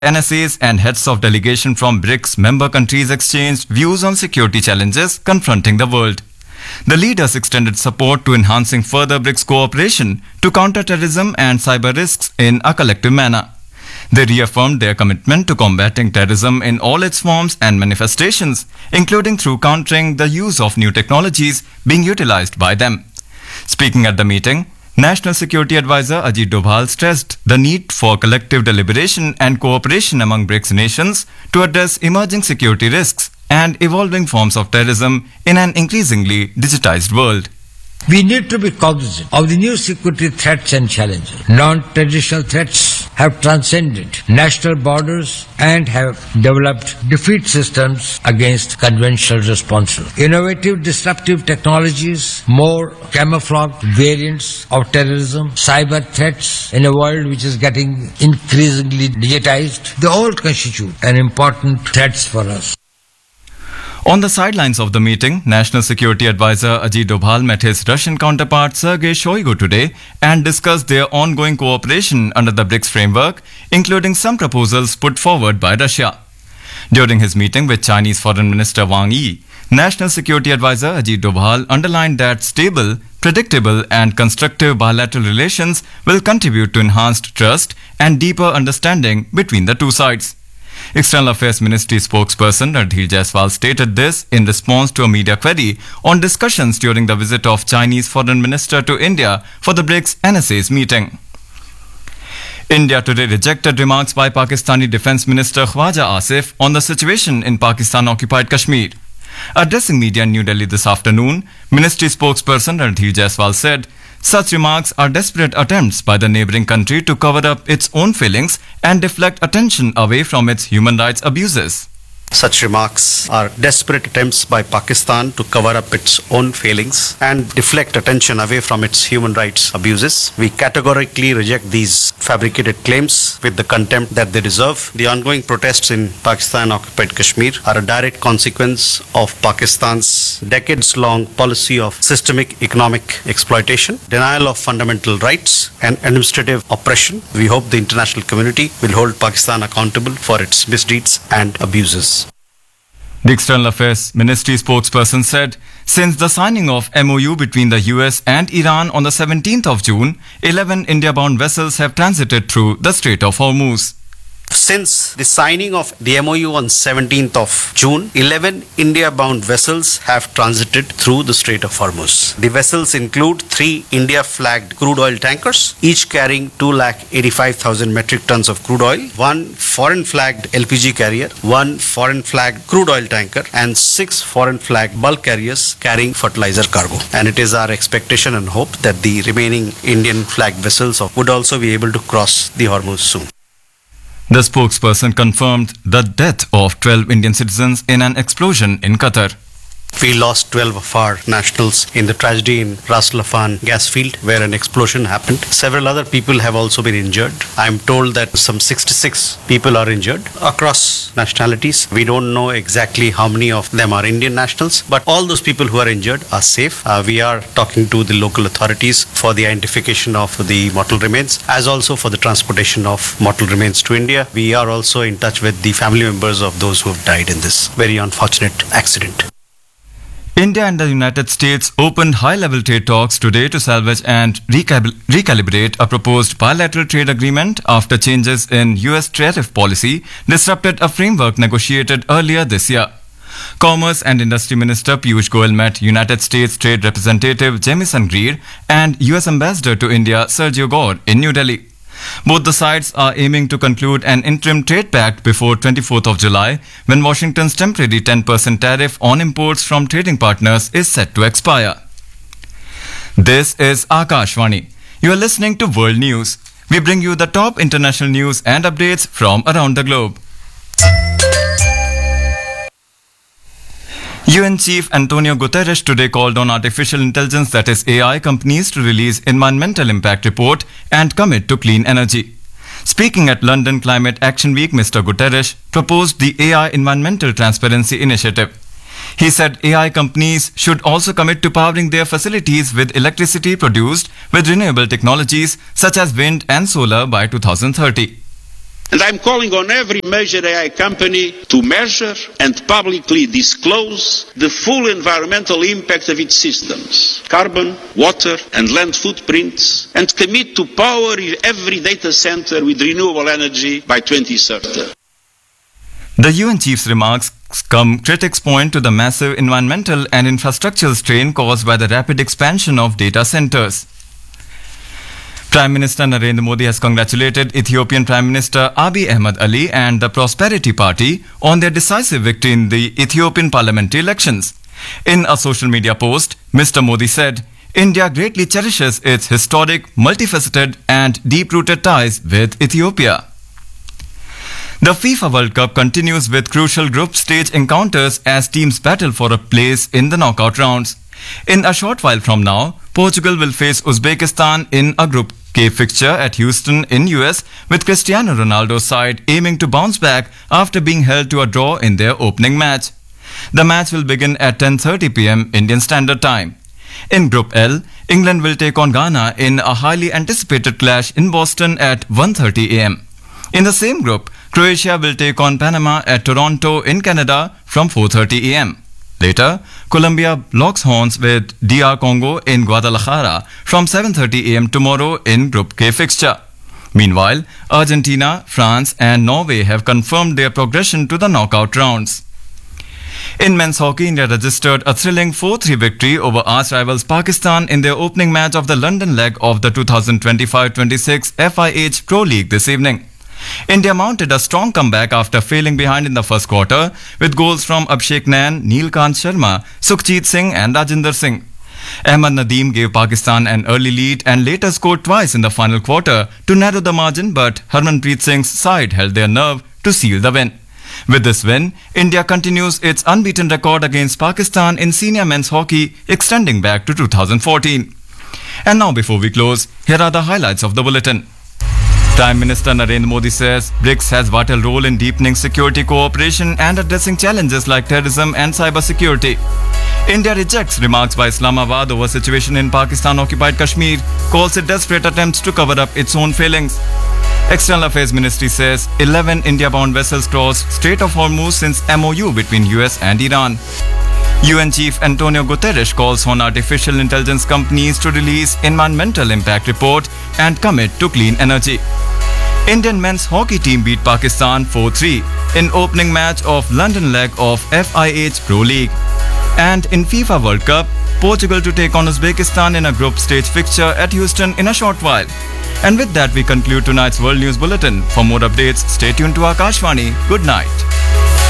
NSAs and heads of delegation from BRICS member countries exchanged views on security challenges confronting the world. The leaders extended support to enhancing further BRICS cooperation to counter terrorism and cyber risks in a collective manner. They reaffirmed their commitment to combating terrorism in all its forms and manifestations, including through countering the use of new technologies being utilized by them. Speaking at the meeting, National Security Advisor Ajit Doval stressed the need for collective deliberation and cooperation among BRICS nations to address emerging security risks and evolving forms of terrorism in an increasingly digitized world. We need to be cognizant of the new security threats and challenges. Non-traditional threats have transcended national borders and have developed defeat systems against conventional responses. Innovative disruptive technologies, more camouflaged variants of terrorism, cyber threats in a world which is getting increasingly digitized, they all constitute an important threats for us. On the sidelines of the meeting, National Security Advisor Ajit Doval met his Russian counterpart Sergei Shoigu today and discussed their ongoing cooperation under the BRICS framework, including some proposals put forward by Russia. During his meeting with Chinese Foreign Minister Wang Yi, National Security Advisor Ajit Doval underlined that stable, predictable and constructive bilateral relations will contribute to enhanced trust and deeper understanding between the two sides. External Affairs Ministry spokesperson Ranadhir Jaiswal stated this in response to a media query on discussions during the visit of Chinese Foreign Minister to India for the BRICS NSA's meeting. India today rejected remarks by Pakistani Defence Minister Khwaja Asif on the situation in Pakistan-occupied Kashmir. Addressing media in New Delhi this afternoon, Ministry spokesperson Ranadhir Jaiswal said, such remarks are desperate attempts by the neighbouring country to cover up its own failings and deflect attention away from its human rights abuses. Such remarks are desperate attempts by Pakistan to cover up its own failings and deflect attention away from its human rights abuses. We categorically reject these fabricated claims with the contempt that they deserve. The ongoing protests in Pakistan-occupied Kashmir are a direct consequence of Pakistan's decades-long policy of systemic economic exploitation, denial of fundamental rights and administrative oppression. We hope the international community will hold Pakistan accountable for its misdeeds and abuses. The External Affairs Ministry spokesperson said, since the signing of MOU between the US and Iran on the 17th of June, 11 India-bound vessels have transited through the Strait of Hormuz. Since the signing of the MOU on 17th of June, 11 India-bound vessels have transited through the Strait of Hormuz. The vessels include 3 India-flagged crude oil tankers, each carrying 285,000 metric tons of crude oil, 1 foreign-flagged LPG carrier, 1 foreign-flagged crude oil tanker, and 6 foreign-flagged bulk carriers carrying fertilizer cargo. And it is our expectation and hope that the remaining Indian-flagged vessels would also be able to cross the Hormuz soon. The spokesperson confirmed the death of 12 Indian citizens in an explosion in Qatar. We lost 12 of our nationals in the tragedy in Ras Laffan gas field where an explosion happened. Several other people have also been injured. I am told that some 66 people are injured across nationalities. We don't know exactly how many of them are Indian nationals, but all those people who are injured are safe. We are talking to the local authorities for the identification of the mortal remains, as also for the transportation of mortal remains to India. We are also in touch with the family members of those who have died in this very unfortunate accident. India and the United States opened high-level trade talks today to salvage and recalibrate a proposed bilateral trade agreement after changes in US tariff policy disrupted a framework negotiated earlier this year. Commerce and Industry Minister Piyush Goyal met United States Trade Representative Jamieson Greer and US Ambassador to India Sergio Gore in New Delhi. Both the sides are aiming to conclude an interim trade pact before 24th of July, when Washington's temporary 10% tariff on imports from trading partners is set to expire. This is Akashvani. You are listening to World News. We bring you the top international news and updates from around the globe. UN Chief Antonio Guterres today called on artificial intelligence, that is AI, companies to release environmental impact report and commit to clean energy. Speaking at London Climate Action Week, Mr. Guterres proposed the AI Environmental Transparency Initiative. He said AI companies should also commit to powering their facilities with electricity produced with renewable technologies such as wind and solar by 2030. And I'm calling on every major AI company to measure and publicly disclose the full environmental impact of its systems, carbon, water and land footprints, and commit to power every data center with renewable energy by 2030. The UN chief's remarks come critics point to the massive environmental and infrastructural strain caused by the rapid expansion of data centers. Prime Minister Narendra Modi has congratulated Ethiopian Prime Minister Abiy Ahmed Ali and the Prosperity Party on their decisive victory in the Ethiopian parliamentary elections. In a social media post, Mr. Modi said, India greatly cherishes its historic, multifaceted and deep-rooted ties with Ethiopia. The FIFA World Cup continues with crucial group stage encounters as teams battle for a place in the knockout rounds. In a short while from now, Portugal will face Uzbekistan in a Group K fixture at Houston in US, with Cristiano Ronaldo's side aiming to bounce back after being held to a draw in their opening match. The match will begin at 10:30 p.m. Indian Standard Time. In Group L, England will take on Ghana in a highly anticipated clash in Boston at 1:30 a.m. In the same group, Croatia will take on Panama at Toronto in Canada from 4:30 a.m. Later, Colombia locks horns with DR Congo in Guadalajara from 7:30 a.m. tomorrow in Group K fixture. Meanwhile, Argentina, France and Norway have confirmed their progression to the knockout rounds. In men's hockey, India registered a thrilling 4-3 victory over arch rivals Pakistan in their opening match of the London leg of the 2025-26 FIH Pro League this evening. India mounted a strong comeback after failing behind in the first quarter with goals from Abhishek Nayan, Neelkant Sharma, Sukhjeet Singh and Rajinder Singh. Ahmad Nadeem gave Pakistan an early lead and later scored twice in the final quarter to narrow the margin, but Harmanpreet Singh's side held their nerve to seal the win. With this win, India continues its unbeaten record against Pakistan in senior men's hockey extending back to 2014. And now before we close, here are the highlights of the bulletin. Prime Minister Narendra Modi says BRICS has a vital role in deepening security cooperation and addressing challenges like terrorism and cybersecurity. India rejects remarks by Islamabad over situation in Pakistan-occupied Kashmir, calls it desperate attempts to cover up its own failings. External Affairs Ministry says 11 India-bound vessels crossed Strait of Hormuz since MOU between US and Iran. UN Chief Antonio Guterres calls on artificial intelligence companies to release environmental impact report and commit to clean energy. Indian men's hockey team beat Pakistan 4-3 in opening match of London leg of FIH Pro League. And in FIFA World Cup, Portugal to take on Uzbekistan in a group stage fixture at Houston in a short while. And with that, we conclude tonight's World News Bulletin. For more updates, stay tuned to Akashvani. Good night.